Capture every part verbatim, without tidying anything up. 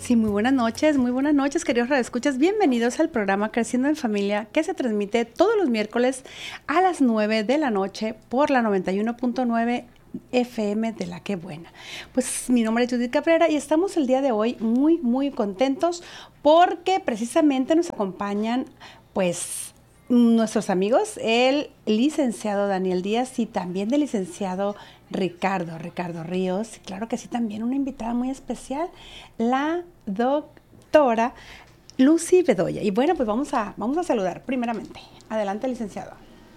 Sí, muy buenas noches, muy buenas noches, queridos radioescuchas. Bienvenidos al programa Creciendo en Familia, que se transmite todos los miércoles a las nueve de la noche por la noventa y uno punto nueve F M de La Qué Buena. Pues mi nombre es Judith Cabrera y estamos el día de hoy muy, muy contentos porque precisamente nos acompañan, pues, nuestros amigos, el licenciado Daniel Díaz y también el licenciado Ricardo, Ricardo Ríos. Claro que sí, también una invitada muy especial, la doctora Lucy Bedoya. Y bueno, pues vamos a, vamos a saludar primeramente. Adelante, licenciado.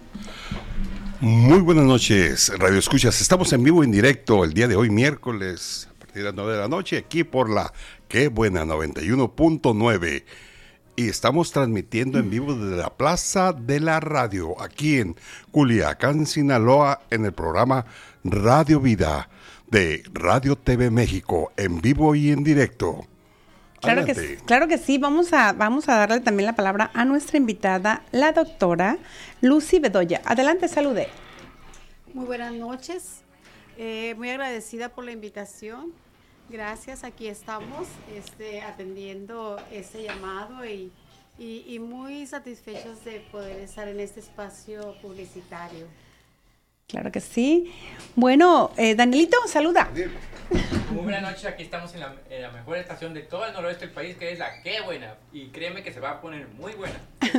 Muy buenas noches, Radio Escuchas. Estamos en vivo, en directo, el día de hoy, miércoles, a partir de las nueve de la noche, aquí por la Qué Buena noventa y uno punto nueve. Y estamos transmitiendo en vivo desde la Plaza de la Radio, aquí en Culiacán, Sinaloa, en el programa Radio Vida de Radio T V México, en vivo y en directo. Claro que, claro que sí, vamos a, vamos a darle también la palabra a nuestra invitada, la doctora Lucy Bedoya. Adelante, salude. Muy buenas noches, eh, muy agradecida por la invitación. Gracias, aquí estamos este, atendiendo este llamado y, y, y muy satisfechos de poder estar en este espacio publicitario. Claro que sí. Bueno, eh, Danielito, saluda. Muy buenas noches, aquí estamos en la, en la mejor estación de todo el noroeste del país, que es La Qué Buena. Y créeme que se va a poner muy buena.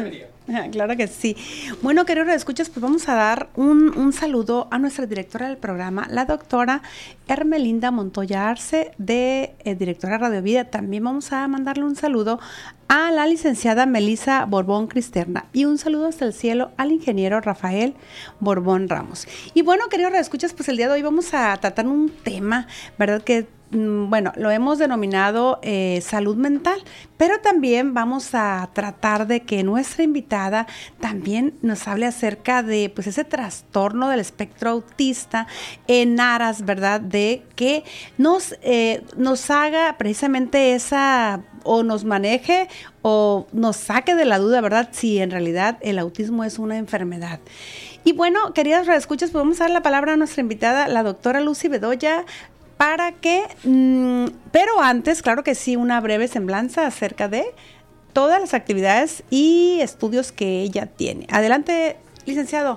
Claro que sí. Bueno, queridos escuchas, pues vamos a dar un, un saludo a nuestra directora del programa, la doctora Hermelinda Montoya Arce, de eh, directora Radio Vida. También vamos a mandarle un saludo a la licenciada Melissa Borbón Cristerna y un saludo hasta el cielo al ingeniero Rafael Borbón Ramos. Y bueno, queridos escuchas, pues el día de hoy vamos a tratar un tema, ¿verdad? Que bueno, lo hemos denominado eh, salud mental, pero también vamos a tratar de que nuestra invitada también nos hable acerca de pues ese trastorno del espectro autista en aras, ¿verdad? De que nos, eh, nos haga precisamente esa, o nos maneje o nos saque de la duda, ¿verdad? Si en realidad el autismo es una enfermedad. Y bueno, queridas radioescuchas, pues vamos a dar la palabra a nuestra invitada, la doctora Lucy Bedoya, para que, mmm, pero antes, claro que sí, una breve semblanza acerca de todas las actividades y estudios que ella tiene. Adelante, licenciado.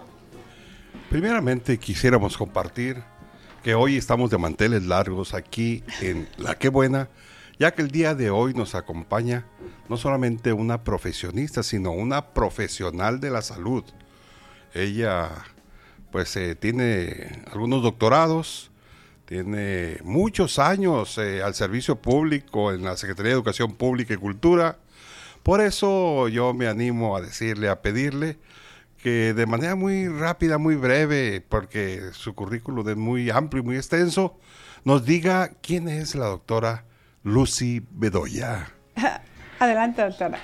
Primeramente quisiéramos compartir que hoy estamos de manteles largos aquí en La Qué Buena, ya que el día de hoy nos acompaña no solamente una profesionista, sino una profesional de la salud. Ella, pues, eh, tiene algunos doctorados, tiene muchos años eh, al servicio público en la Secretaría de Educación Pública y Cultura. Por eso yo me animo a decirle, a pedirle que de manera muy rápida, muy breve, porque su currículum es muy amplio y muy extenso, nos diga quién es la doctora Lucy Bedoya. Adelante, doctora.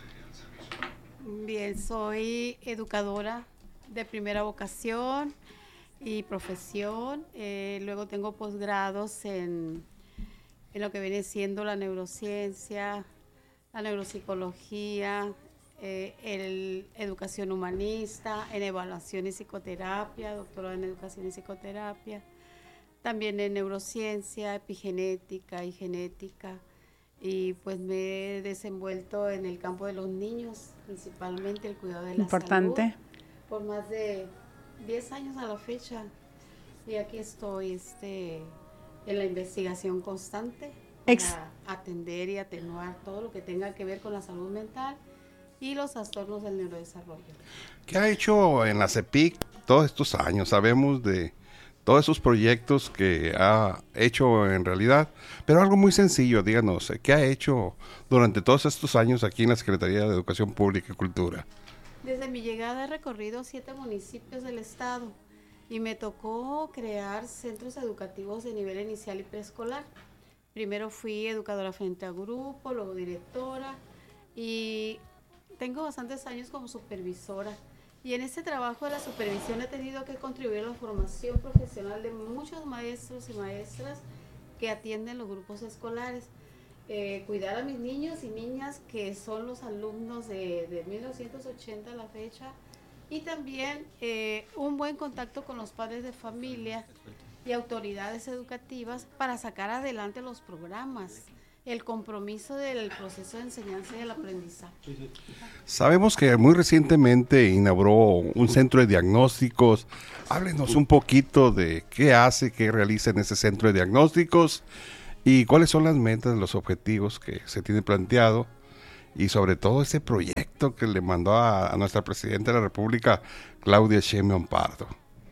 Bien, soy educadora de primera vocación y profesión, eh, luego tengo posgrados en, en lo que viene siendo la neurociencia, la neuropsicología, eh, el educación humanista, en evaluación y psicoterapia, doctorado en educación y psicoterapia, también en neurociencia, epigenética y genética, y pues me he desenvuelto en el campo de los niños, principalmente el cuidado de la Importante. salud, por más de diez años a la fecha, y aquí estoy este, en la investigación constante para Ex- atender y atenuar todo lo que tenga que ver con la salud mental y los trastornos del neurodesarrollo. ¿Qué ha hecho en la CEPIC todos estos años? Sabemos de todos esos proyectos que ha hecho en realidad, pero algo muy sencillo, díganos, ¿qué ha hecho durante todos estos años aquí en la Secretaría de Educación Pública y Cultura? Desde mi llegada he recorrido siete municipios del estado y me tocó crear centros educativos de nivel inicial y preescolar. Primero fui educadora frente a grupo, luego directora y tengo bastantes años como supervisora. Y en este trabajo de la supervisión he tenido que contribuir a la formación profesional de muchos maestros y maestras que atienden los grupos escolares. Eh, cuidar a mis niños y niñas que son los alumnos de, de mil novecientos ochenta a la fecha, y también eh, un buen contacto con los padres de familia y autoridades educativas para sacar adelante los programas el compromiso del proceso de enseñanza y el aprendizaje. Sabemos que muy recientemente inauguró un centro de diagnósticos. Háblenos un poquito de qué hace, qué realiza en ese centro de diagnósticos y cuáles son las metas, los objetivos que se tiene planteado y sobre todo ese proyecto que le mandó a, a nuestra Presidenta de la República, Claudia Sheinbaum Pardo.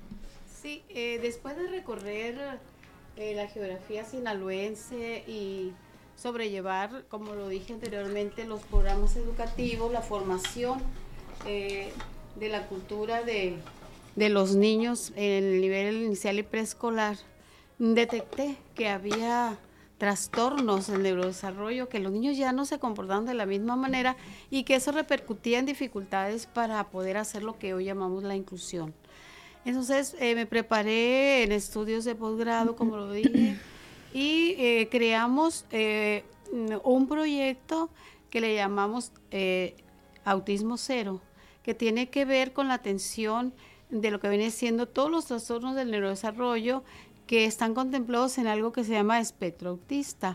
Sí, eh, después de recorrer eh, la geografía sinaloense y sobrellevar, como lo dije anteriormente, los programas educativos, la formación eh, de la cultura de, de los niños en el nivel inicial y preescolar, detecté que había trastornos en el neurodesarrollo, que los niños ya no se comportaban de la misma manera y que eso repercutía en dificultades para poder hacer lo que hoy llamamos la inclusión. Entonces eh, me preparé en estudios de posgrado, como lo dije, y eh, creamos eh, un proyecto que le llamamos eh, Autismo Cero, que tiene que ver con la atención de lo que viene siendo todos los trastornos del neurodesarrollo que están contemplados en algo que se llama espectro autista.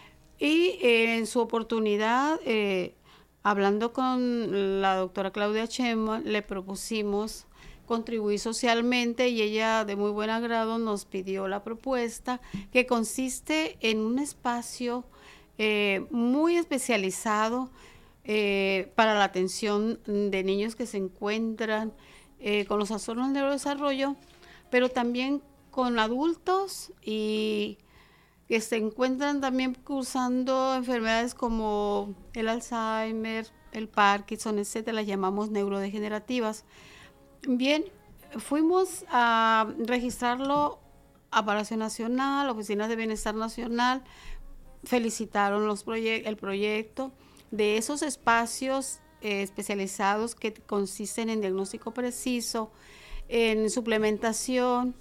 Y eh, en su oportunidad, eh, hablando con la doctora Claudia Sheinbaum, le propusimos contribuir socialmente y ella de muy buen agrado nos pidió la propuesta, que consiste en un espacio eh, muy especializado eh, para la atención de niños que se encuentran eh, con los trastornos del neurodesarrollo, pero también con adultos y que se encuentran también cursando enfermedades como el Alzheimer, el Parkinson, etcétera, las llamamos neurodegenerativas. Bien, fuimos a registrarlo a Palacio Nacional, Oficinas de Bienestar Nacional, felicitaron los proye- el proyecto de esos espacios eh, especializados que consisten en diagnóstico preciso, en suplementación,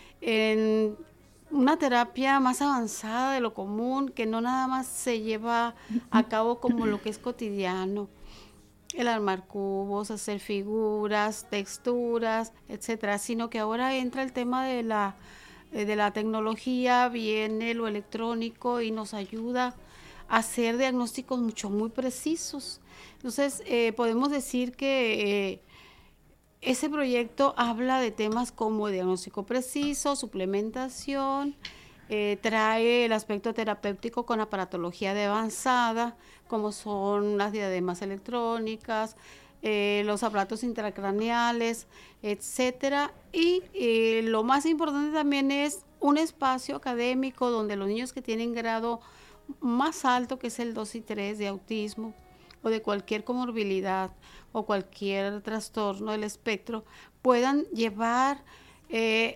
en una terapia más avanzada de lo común, que no nada más se lleva a cabo como lo que es cotidiano, el armar cubos, hacer figuras, texturas, etcétera, sino que ahora entra el tema de la, de la tecnología, viene lo electrónico y nos ayuda a hacer diagnósticos mucho, muy precisos. Entonces, eh, podemos decir que eh, ese proyecto habla de temas como diagnóstico preciso, suplementación, eh, trae el aspecto terapéutico con aparatología de avanzada, como son las diademas electrónicas, eh, los aparatos intracraneales, etcétera. Y eh, lo más importante también es un espacio académico donde los niños que tienen grado más alto, que es el dos y tres de autismo, o de cualquier comorbilidad o cualquier trastorno del espectro, puedan llevar eh,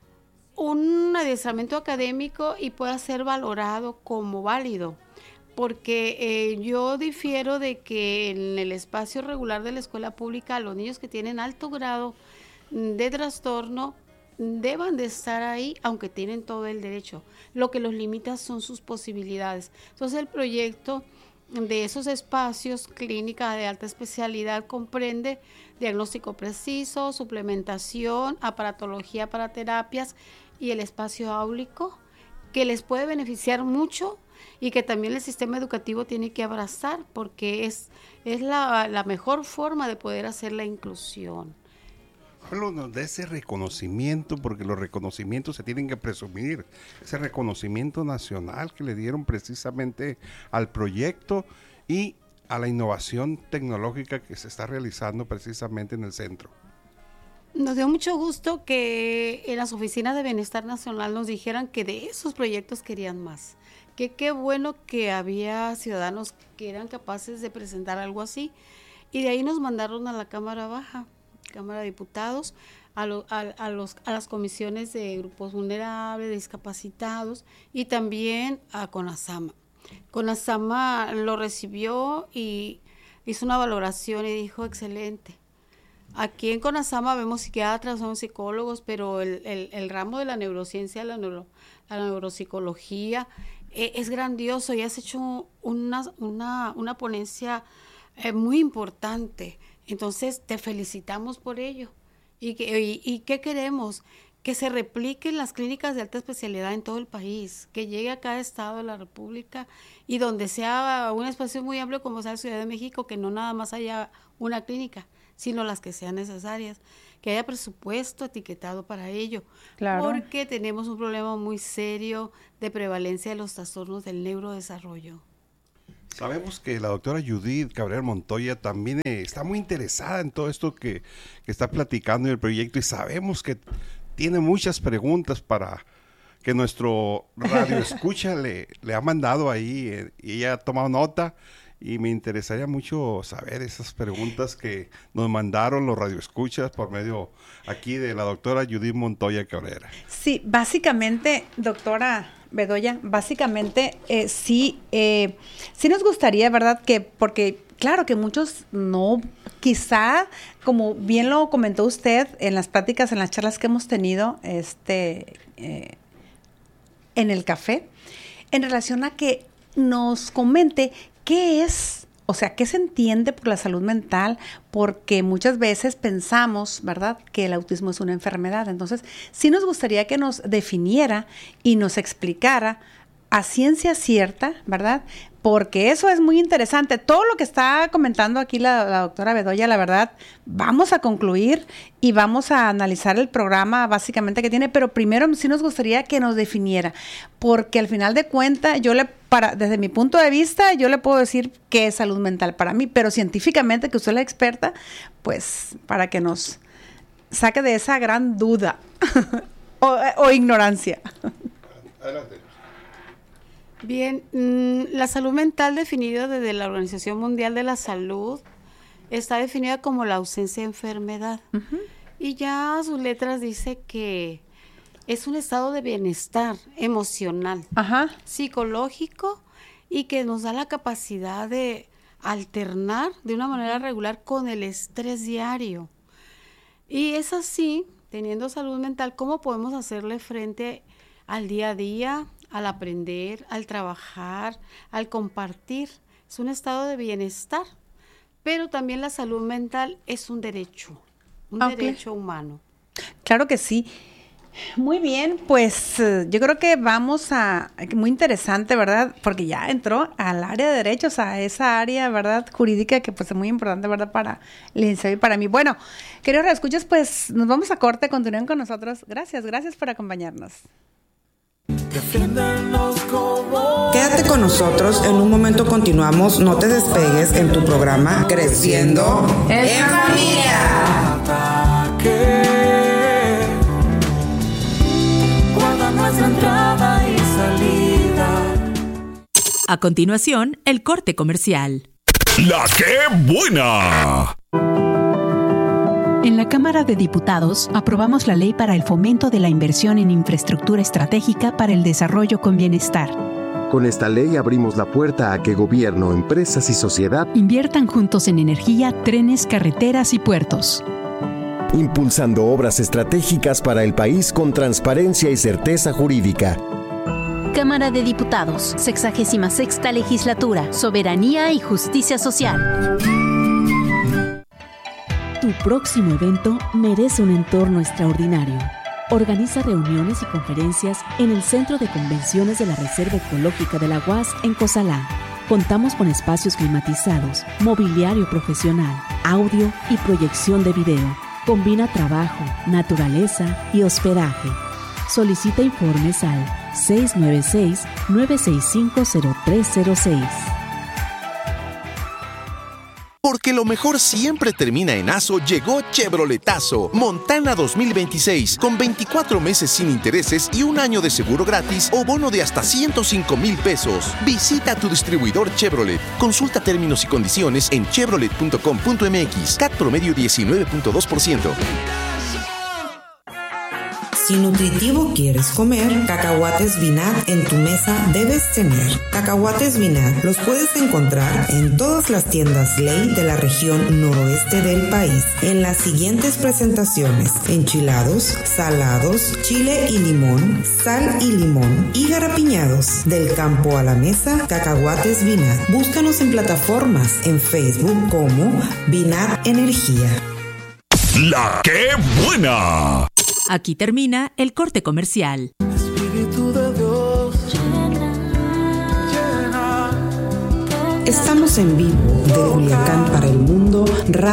un adiestramiento académico y pueda ser valorado como válido. Porque eh, yo difiero de que en el espacio regular de la escuela pública los niños que tienen alto grado de trastorno deban de estar ahí, aunque tienen todo el derecho. Lo que los limita son sus posibilidades. Entonces el proyecto de esos espacios, clínica de alta especialidad, comprende diagnóstico preciso, suplementación, aparatología para terapias y el espacio áulico, que les puede beneficiar mucho y que también el sistema educativo tiene que abrazar, porque es, es la, la mejor forma de poder hacer la inclusión. Háblanos de ese reconocimiento, porque los reconocimientos se tienen que presumir, ese reconocimiento nacional que le dieron precisamente al proyecto y a la innovación tecnológica que se está realizando precisamente en el centro. Nos dio mucho gusto que en las oficinas de Bienestar Nacional nos dijeran que de esos proyectos querían más, que qué bueno que había ciudadanos que eran capaces de presentar algo así, y de ahí nos mandaron a la Cámara Baja, Cámara de Diputados, a, lo, a, a, los, a las comisiones de grupos vulnerables, de discapacitados y también a CONASAMA. CONASAMA lo recibió y hizo una valoración y dijo excelente. Aquí en CONASAMA vemos psiquiatras, son psicólogos, pero el, el, el ramo de la neurociencia, la, neuro, la neuropsicología eh, es grandioso y has hecho una, una, una ponencia eh, muy importante. Entonces, te felicitamos por ello. ¿Y, que, y, y qué queremos? que se repliquen las clínicas de alta especialidad en todo el país, que llegue a cada estado de la República y donde sea un espacio muy amplio como sea la Ciudad de México, que no nada más haya una clínica, sino las que sean necesarias, que haya presupuesto etiquetado para ello, claro. porque tenemos un problema muy serio de prevalencia de los trastornos del neurodesarrollo. Sabemos que la doctora Judith Cabrera Montoya también eh, está muy interesada en todo esto que, que está platicando en el proyecto y sabemos que tiene muchas preguntas para que nuestro radio escucha le, le ha mandado ahí eh, y ella ha tomado nota y me interesaría mucho saber esas preguntas que nos mandaron los radioescuchas por medio aquí de la doctora Judith Montoya Cabrera. Sí, básicamente, doctora Bedoya, básicamente eh, sí, eh, sí nos gustaría, ¿verdad? Que porque claro que muchos no, quizá, como bien lo comentó usted en las pláticas, en las charlas que hemos tenido este, eh, en el café, en relación a que nos comente qué es, o sea, qué se entiende por la salud mental, porque muchas veces pensamos, ¿verdad?, que el autismo es una enfermedad. Entonces, sí nos gustaría que nos definiera y nos explicara a ciencia cierta, ¿verdad?, porque eso es muy interesante. Todo lo que está comentando aquí la, la doctora Bedoya, la verdad, vamos a concluir y vamos a analizar el programa básicamente que tiene, pero primero sí nos gustaría que nos definiera, porque al final de cuentas, yo le, para, desde mi punto de vista, yo le puedo decir qué es salud mental para mí, pero científicamente, que usted es la experta, pues para que nos saque de esa gran duda o, o ignorancia. Adelante. Bien, mmm, la salud mental definida desde la Organización Mundial de la Salud está definida como la ausencia de enfermedad. Uh-huh. Y ya sus letras dice que es un estado de bienestar emocional, uh-huh. psicológico, y que nos da la capacidad de alternar de una manera regular con el estrés diario. Y es así, teniendo salud mental, ¿cómo podemos hacerle frente al día a día, al aprender, al trabajar, al compartir? Es un estado de bienestar, pero también la salud mental es un derecho, un okay. derecho humano. Claro que sí. Muy bien, pues uh, yo creo que vamos a, muy interesante, ¿verdad? Porque ya entró al área de derechos, a esa área, ¿verdad?, jurídica, que pues es muy importante, ¿verdad?, para el licenciado y para mí. Bueno, queridos escuchas, pues nos vamos a corte, continúen con nosotros. Gracias, gracias por acompañarnos. Quédate con nosotros, en un momento continuamos, no te despegues en tu programa Creciendo en Familia. Guarda nuestra entrada y salida. A continuación, el corte comercial. ¡La Qué Buena! En la Cámara de Diputados aprobamos la Ley para el Fomento de la Inversión en Infraestructura Estratégica para el Desarrollo con Bienestar. Con esta ley abrimos la puerta a que gobierno, empresas y sociedad inviertan juntos en energía, trenes, carreteras y puertos, impulsando obras estratégicas para el país con transparencia y certeza jurídica. Cámara de Diputados, sexagésima sexta Legislatura, Soberanía y Justicia Social. Tu próximo evento merece un entorno extraordinario. Organiza reuniones y conferencias en el Centro de Convenciones de la Reserva Ecológica de la U A S en Cozalá. Contamos con espacios climatizados, mobiliario profesional, audio y proyección de video. Combina trabajo, naturaleza y hospedaje. Solicita informes al seis nueve seis, nueve seis cinco, cero tres cero seis. Porque lo mejor siempre termina en aso, llegó Chevroletazo. Montana dos mil veintiséis, con veinticuatro meses sin intereses y un año de seguro gratis o bono de hasta ciento cinco mil pesos. Visita tu distribuidor Chevrolet. Consulta términos y condiciones en chevrolet punto com punto m x. C A T promedio diecinueve punto dos por ciento. Si nutritivo quieres comer, cacahuates Vinat en tu mesa debes tener. Cacahuates Vinat los puedes encontrar en todas las tiendas Ley de la región noroeste del país, en las siguientes presentaciones: enchilados, salados, chile y limón, sal y limón y garapiñados. Del campo a la mesa, cacahuates Vinat. Búscanos en plataformas en Facebook como Vinat Energía. ¡La Qué Buena! Aquí termina el corte comercial. Espíritu de Dios, llena, llena. Estamos en vivo de Culiacán para el mundo.